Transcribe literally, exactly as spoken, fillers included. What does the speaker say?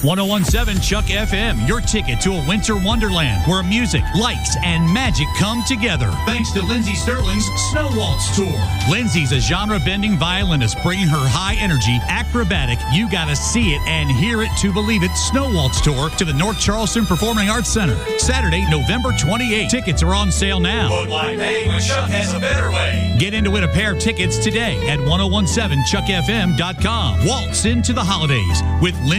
ten seventeen Chuck F M, your ticket to a winter wonderland where music, lights, and magic come together. Thanks to Lindsey Sterling's Snow Waltz Tour. Lindsey's a genre-bending violinist bringing her high-energy, acrobatic, you gotta see it and hear it to believe it Snow Waltz Tour to the North Charleston Performing Arts Center. Saturday, November twenty-eighth. Tickets are on sale now. But why pay when Chuck has a better way? Get in to win a pair of tickets today at ten seventeen chuck f m dot com. Waltz into the holidays with Lindsey